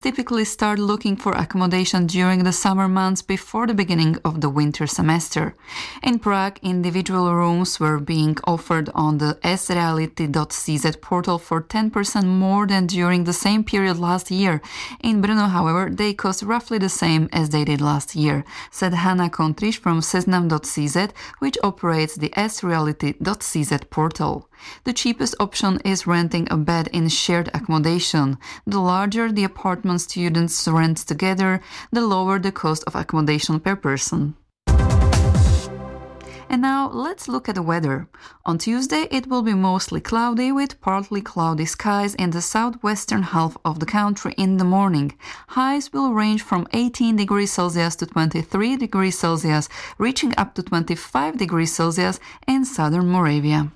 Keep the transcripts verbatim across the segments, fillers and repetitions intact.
typically start looking for accommodation during the summer months before the beginning of the winter semester. In Prague, individual rooms were being offered on the s reality dot c z portal for ten percent more than during the same period last year. In Brno, however, they cost roughly the same as they did last year, said Hanna Kontriš from seznam dot c z, which operates the s reality dot c z portal. The cheapest option is renting a bed in shared accommodation. The larger the apartment students rent together, the lower the cost of accommodation per person. And now let's look at the weather. On Tuesday it will be mostly cloudy with partly cloudy skies in the southwestern half of the country in the morning. Highs will range from eighteen degrees Celsius to twenty-three degrees Celsius, reaching up to twenty-five degrees Celsius in southern Moravia.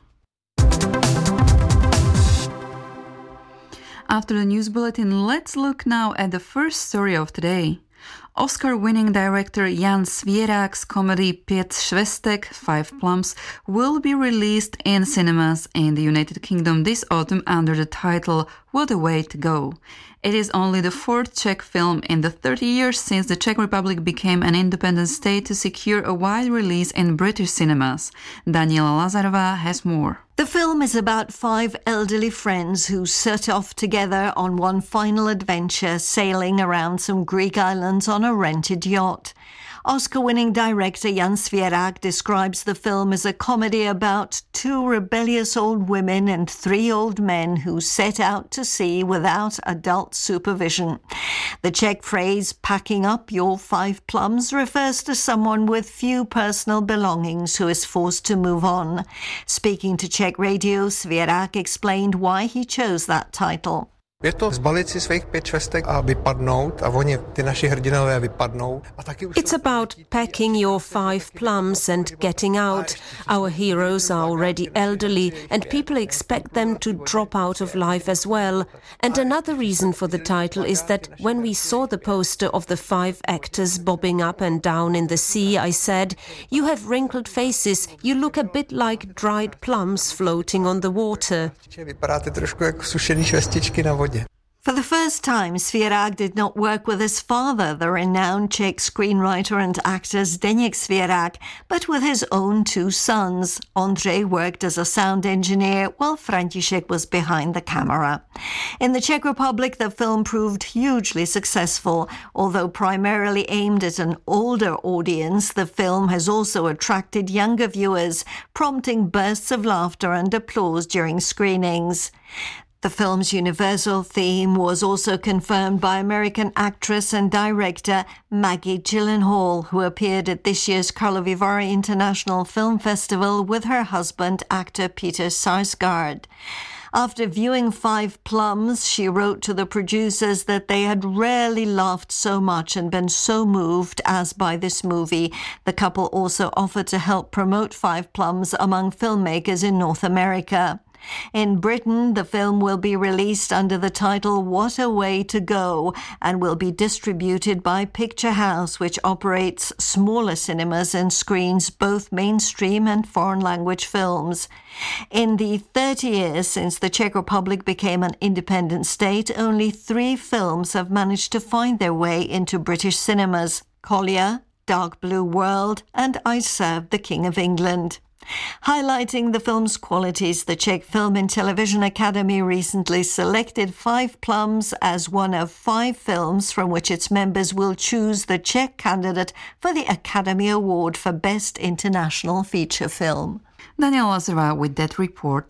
After the news bulletin, let's look now at the first story of today. Oscar-winning director Jan Svěrák's comedy Pět švestek, Five Plums, will be released in cinemas in the United Kingdom this autumn under the title What a Way to Go. It is only the fourth Czech film in the thirty years since the Czech Republic became an independent state to secure a wide release in British cinemas. Daniela Lazarova has more. The film is about five elderly friends who set off together on one final adventure, sailing around some Greek islands on a rented yacht. Oscar-winning director Jan Svěrák describes the film as a comedy about two rebellious old women and three old men who set out to sea without adult supervision. The Czech phrase, packing up your five plums, refers to someone with few personal belongings who is forced to move on. Speaking to Czech radio, Svěrák explained why he chose that title. Je to zbalit si svých pět švestek a vypadnout a oni, ty naši hrdinové, vypadnou. It's about packing your five plums and getting out. Our heroes are already elderly and people expect them to drop out of life as well. And another reason for the title is that when we saw the poster of the five actors bobbing up and down in the sea, I said, you have wrinkled faces, you look a bit like dried plums floating on the water. Vypadáte trošku jako sušený švestičky na vodě. For the first time, Svěrák did not work with his father, the renowned Czech screenwriter and actor Zdeněk Svěrák, but with his own two sons. Ondřej worked as a sound engineer, while František was behind the camera. In the Czech Republic, the film proved hugely successful. Although primarily aimed at an older audience, the film has also attracted younger viewers, prompting bursts of laughter and applause during screenings. The film's universal theme was also confirmed by American actress and director Maggie Gyllenhaal, who appeared at this year's Karlovy Vary International Film Festival with her husband, actor Peter Sarsgaard. After viewing Five Plums, she wrote to the producers that they had rarely laughed so much and been so moved as by this movie. The couple also offered to help promote Five Plums among filmmakers in North America. In Britain, the film will be released under the title What a Way to Go and will be distributed by Picture House, which operates smaller cinemas and screens both mainstream and foreign language films. In the thirty years since the Czech Republic became an independent state, only three films have managed to find their way into British cinemas: Kolya, Dark Blue World and I Serve the King of England. Highlighting the film's qualities, the Czech Film and Television Academy recently selected Five Plums as one of five films from which its members will choose the Czech candidate for the Academy Award for Best International Feature Film. Daniela Lazarova with that report.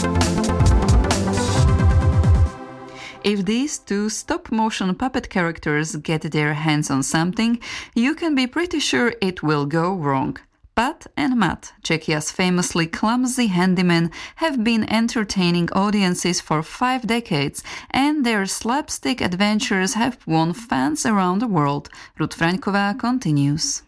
If these two stop-motion puppet characters get their hands on something, you can be pretty sure it will go wrong. Pat and Matt, Czechia's famously clumsy handymen, have been entertaining audiences for five decades, and their slapstick adventures have won fans around the world. Ruth Fraňková continues.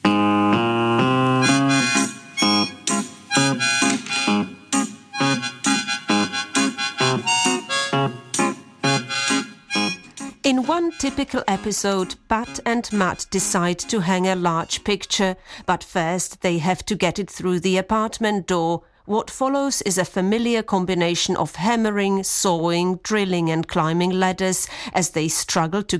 In one typical episode, Pat and Matt decide to hang a large picture, but first they have to get it through the apartment door. what follows is a familiar combination of hammering, sawing, drilling and climbing ladders as they struggle to